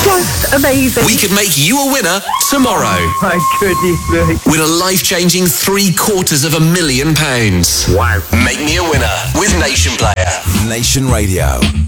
Just amazing. We could make you a winner tomorrow. My goodness me. Win a life-changing £750,000. Wow. Make me a winner with Nation Player. Nation Radio.